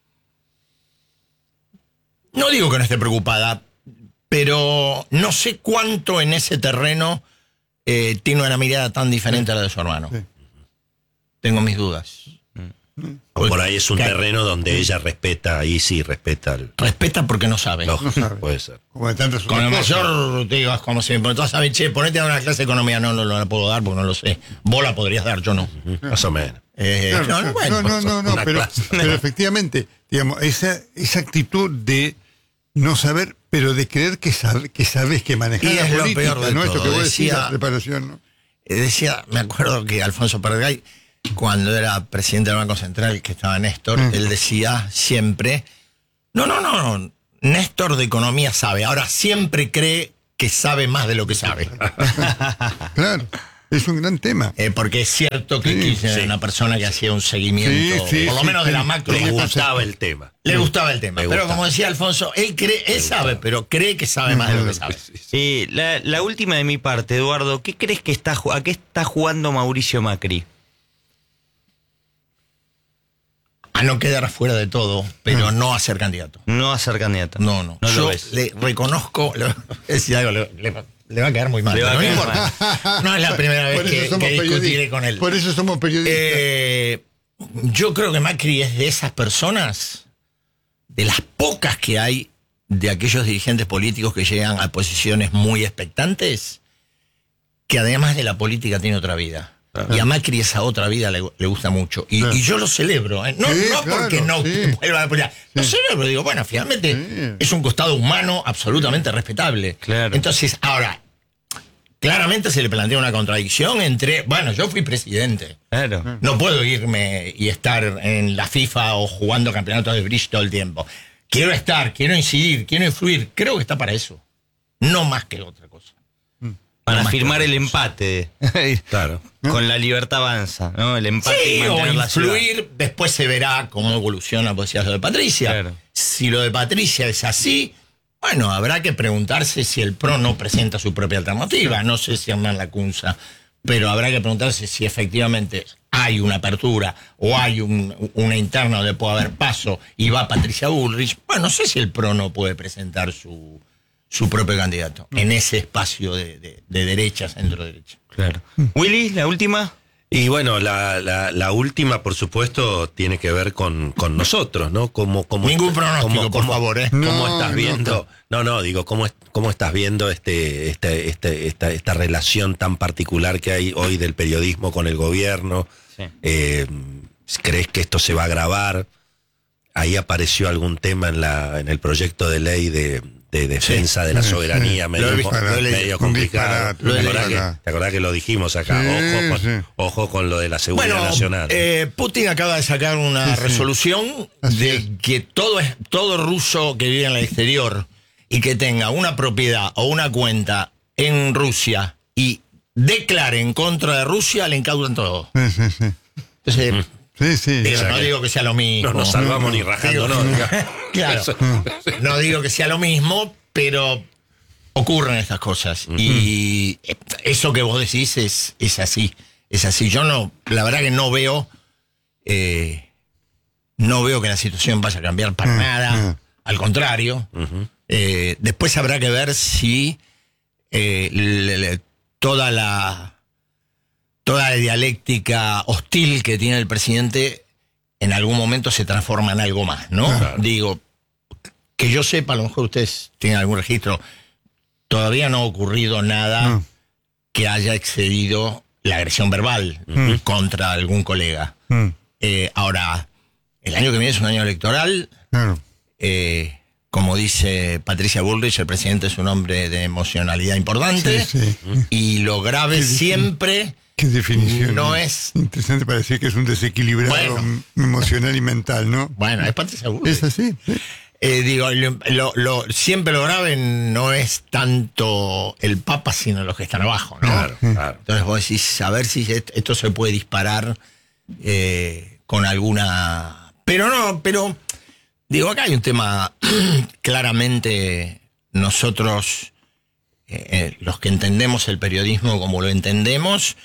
No digo que no esté preocupada, pero no sé cuánto en ese terreno eh, tiene una mirada tan diferente a la de su hermano. Sí. Tengo mis dudas. O por ahí es un Que- terreno donde ella respeta, ahí sí respeta. El, Respeta porque no sabe. no, No sabe. puede ser. Como de tantas Con el otras cosas. mayor, te digo, es como si me preguntas, ¿sabes, che, ponete a dar una clase de economía? No, no, no la puedo dar porque no lo sé. Vos la podrías dar, yo no. Más o menos. Eh, Claro, no, no, bueno, no, no, no, no, una pero, clase. pero efectivamente, digamos, esa, esa actitud de no saber, pero de creer que, sabe, que sabes que manejar Y la es lo política, peor de ¿no? Esto todo, que vos decís, decía- la preparación, ¿no? Eh, decía, me acuerdo que Alfonso Pérez, cuando era presidente del Banco Central, que estaba Néstor, Mm. él decía siempre, no, no, no, no, Néstor de economía sabe, ahora siempre cree que sabe más de lo que sabe. Claro, es un gran tema. Eh, porque es cierto que Sí, Kirchner sí. era una persona que hacía un seguimiento, Sí, sí, por lo sí, menos de sí. la macro. Le Sí, gustaba el tema. Le gustaba el tema, Le pero gustaba. como decía Alfonso, él cree, él sabe, pero cree que sabe más de lo que sabe. Eh, la, la última de mi parte, Eduardo, ¿qué crees que está ju- a qué está jugando Mauricio Macri? A no quedar fuera de todo, pero no a ser candidato. No a ser candidato. No, no. No Yo lo ves. le reconozco, le, voy a decir algo, le, le va- le va a quedar muy mal. Le va a pero no quedar importa. No es la primera vez Por eso que, somos que discutiré periodistas. con él. Por eso somos periodistas. Eh, yo creo que Macri es de esas personas, de las pocas que hay, de aquellos dirigentes políticos que llegan a posiciones muy expectantes, que además de la política tiene otra vida. Y a Macri esa otra vida le, le gusta mucho. Y, Claro. y yo lo celebro. ¿eh? No, Sí, no claro, porque no sí. vuelva a la política. Lo celebro. Digo, bueno, finalmente Sí. es un costado humano absolutamente respetable. Claro. Entonces, ahora, claramente se le plantea una contradicción entre, bueno, yo fui presidente. Claro. No puedo irme y estar en la FIFA o jugando campeonatos de bridge todo el tiempo. Quiero estar, quiero incidir, quiero influir. Creo que está para eso. No más que otra cosa. Para No más firmar que el otra empate. Claro. Con la libertad avanza, ¿no? El empate y Sí, o mantener la ciudad. influir, después se verá cómo evoluciona, pues, decías lo de Patricia. Claro. Si lo de Patricia es así, bueno, habrá que preguntarse si el P R O no presenta su propia alternativa. No sé si Hernán Lacunza, pero habrá que preguntarse si efectivamente hay una apertura o hay un, una interna donde puede haber paso y va Patricia Bullrich. Bueno, no sé si el P R O no puede presentar su, su propio candidato en ese espacio de, de, de derecha, centro-derecha. Claro. Willy, la última. Y bueno, la, la, la última, por supuesto, tiene que ver con, con nosotros, ¿no? Cómo, cómo, Ningún pronóstico, por favor, ¿eh? ¿Cómo No, estás no, viendo? No, no, digo, ¿cómo, es- cómo estás viendo este, este, este, esta, esta relación tan particular que hay hoy del periodismo con el gobierno? Sí. Eh, ¿Crees que esto se va a agravar? Ahí apareció algún tema en, la, en el proyecto de ley de, de defensa de la Sí, soberanía, sí. medio, Lo he visto, co- lo he leído. medio Un complicado. disparate, un ¿Te acordás, disparate. que, te acordás que lo dijimos acá? Sí, ojo, con, sí. ojo con lo de la seguridad Bueno, nacional. eh, Putin acaba de sacar una Sí, sí. resolución Así de es. que todo, es, todo ruso que vive en el exterior y que tenga una propiedad o una cuenta en Rusia y declare en contra de Rusia, le incautan todo. Sí, sí, sí. Entonces, Sí, sí. digo, sea no que digo que sea lo mismo. no nos salvamos ni Digo, rajándonos. claro, no digo que sea lo mismo, pero ocurren estas cosas. Y eso que vos decís es, es así. Es así. Yo no, la verdad que no veo, eh, no veo que la situación vaya a cambiar para Mm, nada. mm. Al contrario. Eh, después habrá que ver si eh, le- le- toda la toda la dialéctica hostil que tiene el presidente en algún momento se transforma en algo más, ¿no? Claro. Digo, que yo sepa, a lo mejor ustedes tienen algún registro, todavía no ha ocurrido nada No. que haya excedido la agresión verbal contra algún colega. Mm, Eh, ahora, el año que viene es un año electoral. claro. Eh, como dice Patricia Bullrich, el presidente es un hombre de emocionalidad importante. Sí, sí. Y lo grave Qué difícil. siempre Qué definición. no es. Interesante para decir que es un desequilibrado Bueno. m- emocional y mental, ¿no? Bueno, es Patricia Bullrich. Es así. Sí. Eh, digo, lo, lo- lo- siempre lo grave no es tanto el Papa, sino los que están abajo, ¿no? Claro, claro. Entonces vos decís, a ver si est- esto se puede disparar eh, con alguna... Pero no, pero digo, acá hay un tema claramente nosotros, eh, eh, los que entendemos el periodismo como lo entendemos,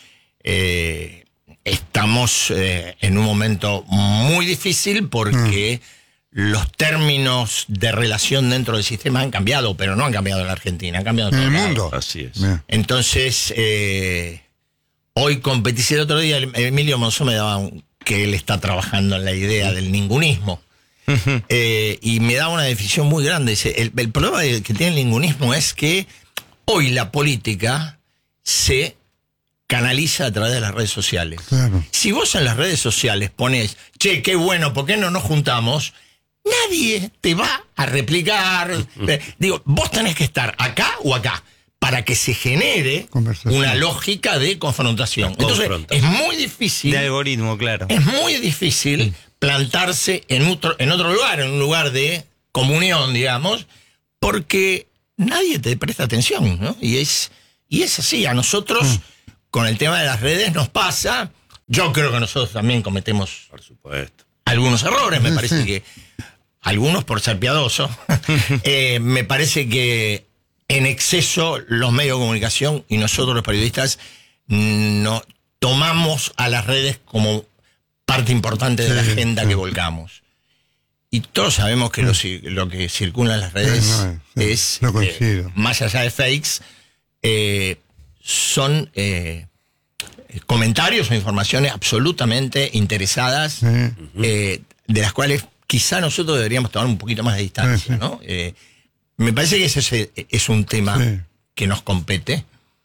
eh, estamos eh, en un momento muy difícil porque los términos de relación dentro del sistema han cambiado, pero no han cambiado en la Argentina, han cambiado en En todo el lado. mundo. Así es. Mira. Entonces, eh, hoy competí, el otro día Emilio Monzó me daba un que él está trabajando en la idea del ningunismo. eh, y me da una definición muy grande. El, el problema que tiene el ningunismo es que hoy la política se canaliza a través de las redes sociales. Claro. Si vos en las redes sociales pones, che, qué bueno, ¿por qué no nos juntamos? Nadie te va a replicar. Digo, vos tenés que estar acá o acá para que se genere una lógica de confrontación. Entonces, es muy difícil. De algoritmo, claro. Es muy difícil plantarse en otro, en otro lugar, en un lugar de comunión, digamos, porque nadie te presta atención, ¿no? Y es, y es así. A nosotros, mm. con el tema de las redes, nos pasa. Yo creo que nosotros también cometemos, por supuesto, algunos errores. Me sí, parece sí. que algunos por ser piadoso. eh, me parece que en exceso los medios de comunicación y nosotros los periodistas no tomamos a las redes como parte importante de la sí, agenda sí. que volcamos. Y todos sabemos que sí. lo, lo que circula en las redes sí, no, sí, es, no eh, más allá de fakes, eh, son eh, comentarios o informaciones absolutamente interesadas, Sí. eh, de las cuales quizá nosotros deberíamos tomar un poquito más de distancia, Sí, sí. ¿no? Eh, me parece que ese es, es un tema Sí. que nos compete.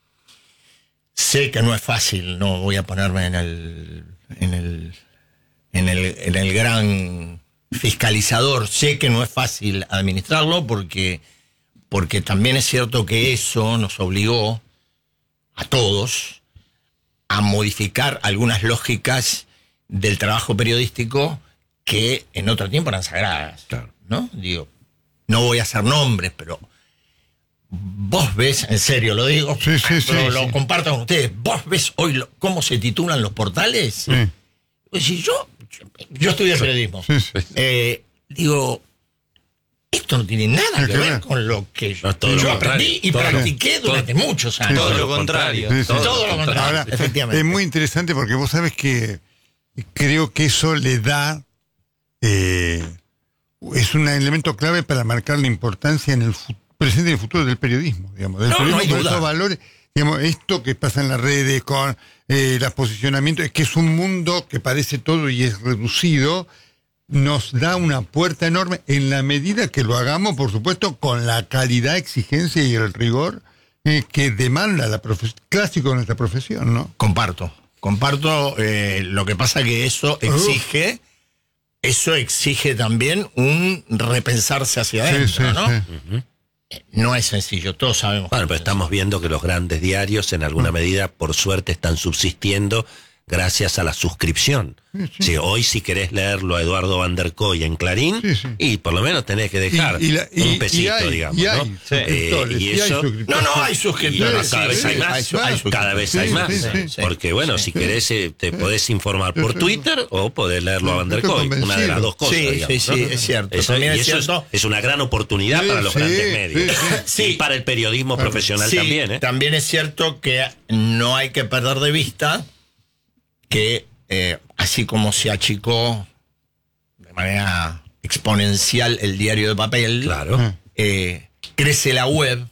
Sé que no es fácil, no voy a ponerme en el en el en el, en el gran fiscalizador. Sé que no es fácil administrarlo porque porque también es cierto que eso nos obligó a todos a modificar algunas lógicas del trabajo periodístico que en otro tiempo eran sagradas, Claro. ¿no? Digo, no voy a hacer nombres, pero vos ves, en serio lo digo, Sí, sí, sí, lo, lo sí. comparto con ustedes, vos ves hoy lo- cómo se titulan los portales. Sí. Pues si yo, yo estudié periodismo, Sí, sí. eh, digo, esto no tiene nada Sí, que claro. ver con lo que No, es todo yo lo aprendí contrario. y Todo lo- practiqué durante muchos años. Todo lo contrario. Sí, sí. Todo lo contrario. Ahora, efectivamente. es muy interesante porque vos sabes que creo que eso le da, eh, es un elemento clave para marcar la importancia en el fu- presente y el futuro del periodismo, digamos, del No, no periodismo hay con duda. esos valores, digamos, esto que pasa en las redes con eh, los posicionamientos, es que es un mundo que parece todo y es reducido, nos da una puerta enorme en la medida que lo hagamos, por supuesto, con la calidad, exigencia y el rigor eh, que demanda la profe- clásico de nuestra profesión, ¿no? Comparto, comparto. Eh, lo que pasa que eso exige, eso exige también un repensarse hacia Sí, adentro, sí, ¿no? sí. Eh, No es sencillo, todos sabemos. Bueno, que pero no es estamos viendo que los grandes diarios, en alguna medida, por suerte, están subsistiendo gracias a la suscripción. Sí, sí. Sí, hoy si querés leerlo a Eduardo Van der Koy en Clarín, Sí, sí. y por lo menos tenés que dejar Y- y la- y- un pesito, y hay- digamos, y hay ¿no? suscriptores, y y hay eso, suscriptores. No, no, hay y suscriptores. cada sí, vez sí, hay más, hay su- hay cada vez Sí, hay sí, más. sí, sí. Porque bueno, si querés eh, te podés informar por Sí, sí. Twitter o podés leerlo a Van der Estoy Koy, una de convencido. las dos cosas. Sí, digamos, sí, ¿no? sí, es cierto. Eso, También y es eso es, cierto. es una gran oportunidad Sí, para los sí, grandes sí, medios. sí. Y para el periodismo profesional Sí, también, ¿eh? También es cierto que no hay que perder de vista que eh, así como se achicó de manera exponencial el diario de papel, Claro. eh, crece la web,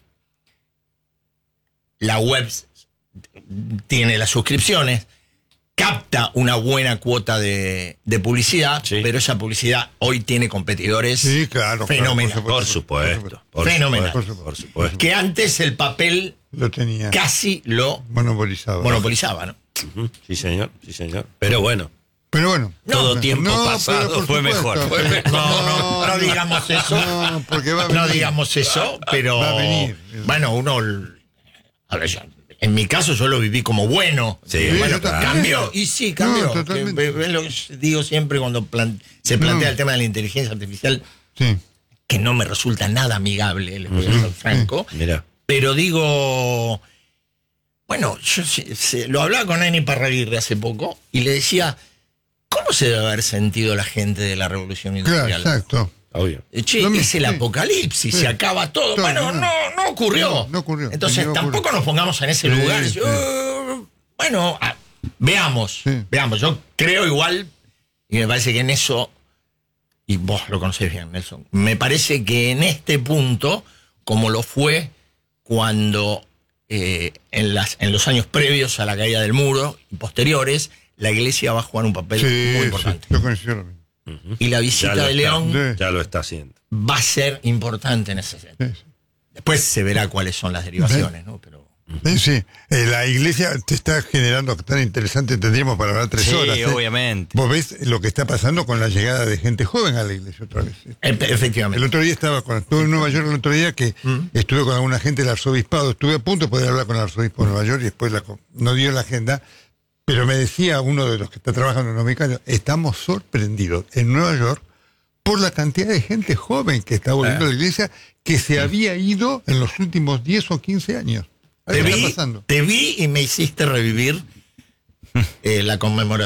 la web tiene las suscripciones, capta una buena cuota de, de publicidad, Sí. pero esa publicidad hoy tiene competidores Sí, claro. claro, fenomenales. Por supuesto. Por Fenomenal. supuesto, por supuesto. Que antes el papel Lo tenía casi lo monopolizado. monopolizaba, ¿no? Ujú, Sí, señor, sí, señor. Pero bueno, Pero bueno. todo tiempo No, pasado pero por fue supuesto. mejor. Fue mejor. No, no, no digamos eso. No, porque va a No venir. digamos eso, pero Va a venir. bueno, uno, a ver, yo- en mi caso yo lo viví como bueno. Sí, Digo, Sí, bueno, yo también. cambió y sí cambió. No, totalmente. Que- ve- ve lo que digo siempre cuando plan- se plantea No. el tema de la inteligencia artificial, Sí. que no me resulta nada amigable, les voy a ser franco. mira. Pero digo, bueno, yo se- se- lo hablaba con Ani Parraguirre hace poco y le decía, ¿cómo se debe haber sentido la gente de la revolución Claro, industrial? exacto. Obvio. Eh, Che, Lo es mismo, el sí. apocalipsis, Sí. se acaba todo. Todo, bueno, no. no, no ocurrió. No, no ocurrió. Entonces No tampoco ocurrió. nos pongamos en ese Sí, lugar. sí. Yo, bueno, ah, veamos, Sí. veamos. Yo creo igual, y me parece que en eso, y vos lo conocés bien, Nelson, me parece que en este punto, como lo fue cuando eh, en, las, en los años previos a la caída del muro y posteriores, la iglesia va a jugar un papel Sí, muy sí, importante. yo coincido lo mismo. Ujú. Y la Ya visita lo de está- León Sí. Ya lo está haciendo. va a ser importante en ese sentido. Sí, sí. Después se verá cuáles son las derivaciones, ¿no? Pero Sí, sí. Eh, la iglesia te está generando tan interesante, tendríamos para hablar tres Sí, horas. ¿eh? obviamente. Vos ves lo que está pasando con la llegada de gente joven a la iglesia otra vez. e- efectivamente. El otro día estaba con, estuve en Nueva York el otro día que Mm. estuve con alguna gente del arzobispado, estuve a punto de poder hablar con el arzobispo de Nueva York y después la co- no dio la agenda, pero me decía uno de los que está trabajando en los mexicanos, estamos sorprendidos en Nueva York por la cantidad de gente joven que está volviendo Ah. a la iglesia que se había ido en los últimos diez o quince años. Te Algo está vi, pasando. te vi y me hiciste revivir eh, la conmemoración